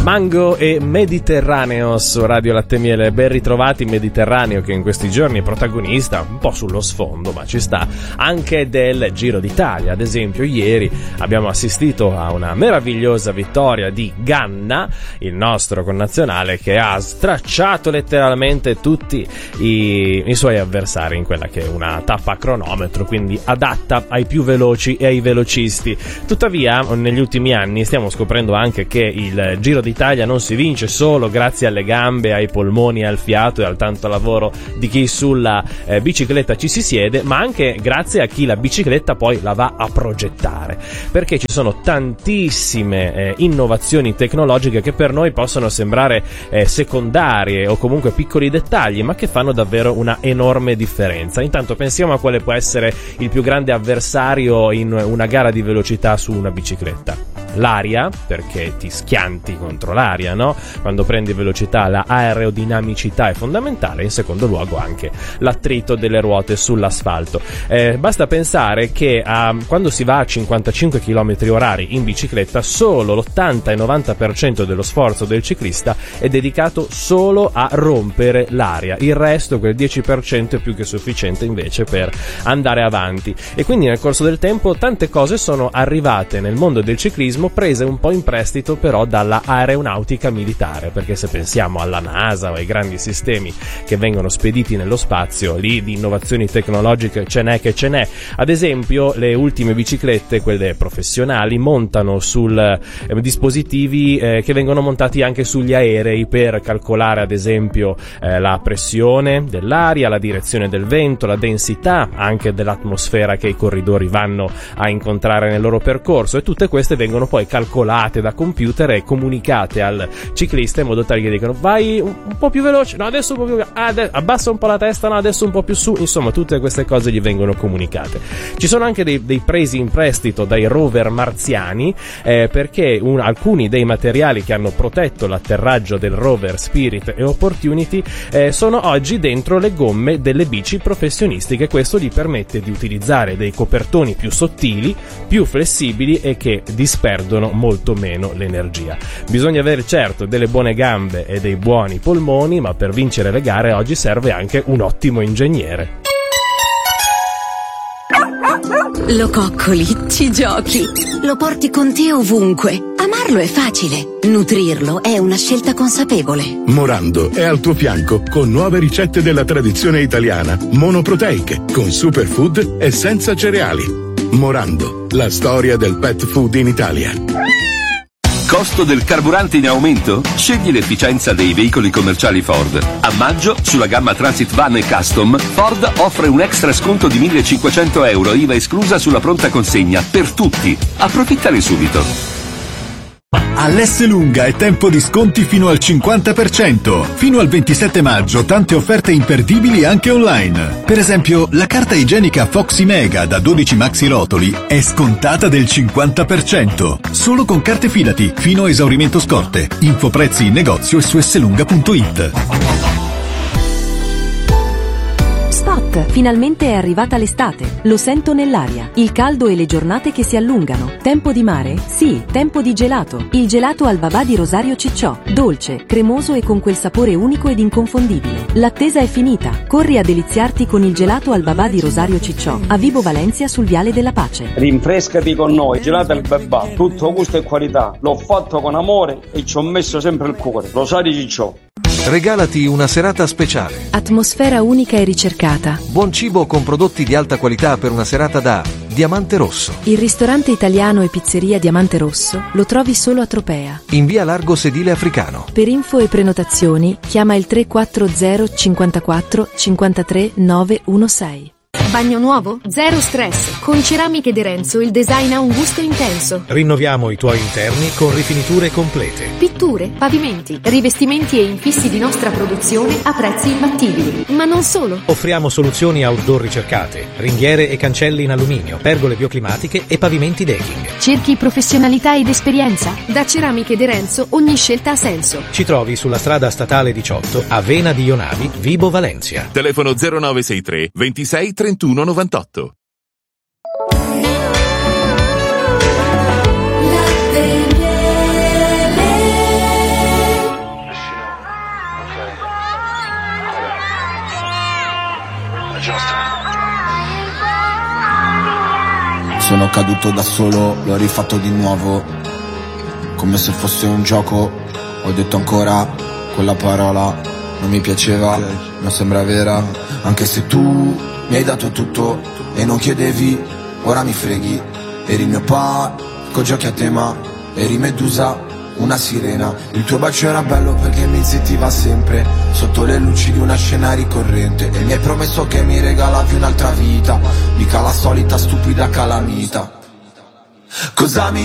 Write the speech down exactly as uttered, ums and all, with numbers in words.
Mango e Mediterraneo su Radio Latte Miele. Ben ritrovati. Mediterraneo che in questi giorni è protagonista un po' sullo sfondo, ma ci sta, anche del Giro d'Italia. Ad esempio ieri abbiamo assistito a una meravigliosa vittoria di Ganna, il nostro connazionale, che ha stracciato letteralmente tutti i, i suoi avversari in quella che è una tappa a cronometro, quindi adatta ai più veloci e ai velocisti. Tuttavia negli ultimi anni stiamo scoprendo anche che il Giro d'Italia non si vince solo grazie alle gambe, ai polmoni, al fiato e al tanto lavoro di chi sulla eh, bicicletta ci si siede, ma anche grazie a chi la bicicletta poi la va a progettare, perché ci sono tantissime eh, innovazioni tecnologiche che per noi possono sembrare eh, secondarie o comunque piccoli dettagli, ma che fanno davvero una enorme differenza. Intanto pensiamo a quale può essere il più grande avversario in una gara di velocità su una bicicletta. L'aria, perché ti schianti contro l'aria, no? Quando prendi velocità la aerodinamicità è fondamentale, in secondo luogo anche l'attrito delle ruote sull'asfalto. Eh, basta pensare che a, quando si va a cinquantacinque chilometri orari in bicicletta, solo l'ottanta e novanta per cento dello sforzo del ciclista è dedicato solo a rompere l'aria. Il resto, quel dieci per cento, è più che sufficiente invece per andare avanti. E quindi nel corso del tempo tante cose sono arrivate nel mondo del ciclismo, prese un po' in prestito però dalla aeronautica militare, perché se pensiamo alla NASA o ai grandi sistemi che vengono spediti nello spazio, lì di innovazioni tecnologiche ce n'è che ce n'è. Ad esempio le ultime biciclette, quelle professionali, montano sul eh, dispositivi eh, che vengono montati anche sugli aerei per calcolare ad esempio eh, la pressione dell'aria, la direzione del vento, la densità anche dell'atmosfera che i corridori vanno a incontrare nel loro percorso, e tutte queste vengono poi calcolate da computer e comunicate al ciclista in modo tale che dicono vai un, un po' più veloce, no adesso un po' più ah, ade- abbassa un po' la testa, no adesso un po' più su. Insomma, tutte queste cose gli vengono comunicate. Ci sono anche dei, dei presi in prestito dai rover marziani eh, perché un, alcuni dei materiali che hanno protetto l'atterraggio del rover Spirit e Opportunity eh, sono oggi dentro le gomme delle bici professionistiche. Questo gli permette di utilizzare dei copertoni più sottili, più flessibili e che disperdono molto meno l'energia. Bisogna avere certo delle buone gambe e dei buoni polmoni, ma per vincere le gare oggi serve anche un ottimo ingegnere. Lo coccoli, ci giochi, lo porti con te ovunque. Amarlo è facile, nutrirlo è una scelta consapevole. Morando è al tuo fianco con nuove ricette della tradizione italiana, monoproteiche, con superfood e senza cereali. Morando, la storia del pet food in Italia. Costo del carburante in aumento? Scegli l'efficienza dei veicoli commerciali Ford. A maggio, sulla gamma Transit Van e Custom, Ford offre un extra sconto di millecinquecento euro, I V A esclusa, sulla pronta consegna per tutti. Approfittane subito. All'Esselunga è tempo di sconti fino al cinquanta per cento. Fino al ventisette maggio tante offerte imperdibili anche online. Per esempio, la carta igienica Foxy Mega da dodici maxi rotoli è scontata del cinquanta per cento. Solo con carte Fidati, fino a esaurimento scorte. Info prezzi in negozio e su esselunga punto it. Spot, finalmente è arrivata l'estate. Lo sento nell'aria. Il caldo e le giornate che si allungano. Tempo di mare? Sì, tempo di gelato. Il gelato al babà di Rosario Cicciò. Dolce, cremoso e con quel sapore unico ed inconfondibile. L'attesa è finita. Corri a deliziarti con il gelato al babà di Rosario Cicciò, a Vibo Valencia sul Viale della Pace. Rinfrescati con noi, gelato al babà. Tutto gusto e qualità. L'ho fatto con amore e ci ho messo sempre il cuore. Rosario Cicciò. Regalati una serata speciale. Atmosfera unica e ricercata. Buon cibo con prodotti di alta qualità per una serata da Diamante Rosso. Il ristorante italiano e pizzeria Diamante Rosso lo trovi solo a Tropea. In via Largo Sedile Africano. Per info e prenotazioni chiama il tre quattro zero cinquantaquattro cinquantatré novecentosei. Bagno nuovo? Zero stress. Con Ceramiche De Renzo il design ha un gusto intenso. Rinnoviamo i tuoi interni con rifiniture complete. Pitture, pavimenti, rivestimenti e infissi di nostra produzione a prezzi imbattibili. Ma non solo. Offriamo soluzioni outdoor ricercate, ringhiere e cancelli in alluminio, pergole bioclimatiche e pavimenti decking. Cerchi professionalità ed esperienza? Da Ceramiche De Renzo ogni scelta ha senso. Ci trovi sulla strada statale diciotto a Vena di Ionavi, Vibo Valencia. Telefono zero nove sei tre ventisei trentuno novantotto. Sono caduto da solo, l'ho rifatto di nuovo, come se fosse un gioco. Ho detto ancora quella parola, non mi piaceva, non sembra vera. Anche se tu mi hai dato tutto e non chiedevi, ora mi freghi. Eri il mio parco giochi a tema, eri Medusa, una sirena. Il tuo bacio era bello perché mi zittiva sempre, sotto le luci di una scena ricorrente. E mi hai promesso che mi regalavi un'altra vita, mica la solita stupida calamita. Cosa mi